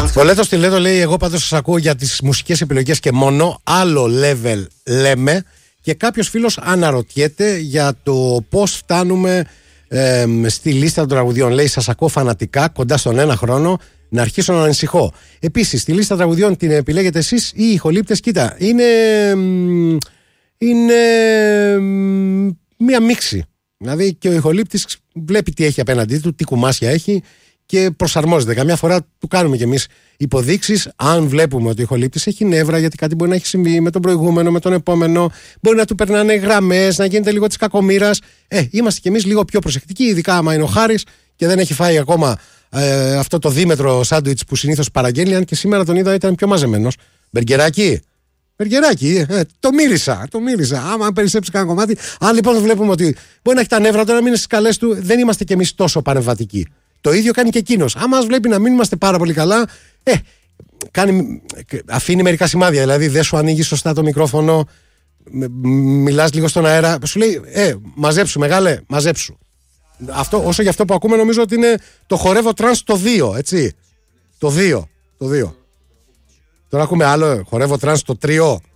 Ο Λέθος στη Λέδο λέει: εγώ πάντως σας ακούω για τις μουσικές επιλογές και μόνο. Άλλο level λέμε. Και κάποιος φίλος αναρωτιέται για το πώς φτάνουμε στη λίστα των τραγουδιών. Λέει: σας ακούω φανατικά κοντά στον 1 χρόνο. Να αρχίσω να ανησυχώ. Επίσης, στη λίστα τραγουδιών την επιλέγετε εσείς ή οι ηχολήπτες? Κοίτα, είναι μία μίξη. Δηλαδή και ο ηχολήπτης βλέπει τι έχει απέναντί του, τι κουμάσια έχει και προσαρμόζεται. Καμιά φορά του κάνουμε κι εμείς υποδείξεις. Αν βλέπουμε ότι ο ηχολήπτης έχει νεύρα, γιατί κάτι μπορεί να έχει συμβεί με τον προηγούμενο, με τον επόμενο, μπορεί να του περνάνε γραμμές, να γίνεται λίγο της κακομοίρας. Είμαστε κι εμείς λίγο πιο προσεκτικοί, ειδικά άμα είναι ο Χάρης και δεν έχει φάει ακόμα αυτό το δίμετρο σάντουιτς που συνήθως παραγγέλνει. Αν και σήμερα τον είδα ήταν πιο μαζεμένος. Μπεργκεράκι, το μύρισα. Άμα περισσέψει κανένα κομμάτι. Αν λοιπόν βλέπουμε ότι μπορεί να έχει τα νεύρα τώρα, να μην είναι στις καλές του, δεν είμαστε κι εμείς τόσο παρεμβατικοί. Το ίδιο κάνει και εκείνος. Αν μας βλέπει να μην είμαστε πάρα πολύ καλά, αφήνει μερικά σημάδια. Δηλαδή δεν σου ανοίγει σωστά το μικρόφωνο, μιλάς λίγο στον αέρα, σου λέει μαζέψου μεγάλε, μαζέψου. Αυτό, όσο για αυτό που ακούμε, νομίζω ότι είναι το χορεύω τρανς το 2, έτσι. Το 2. Τώρα ακούμε άλλο, χορεύω τρανς το 3.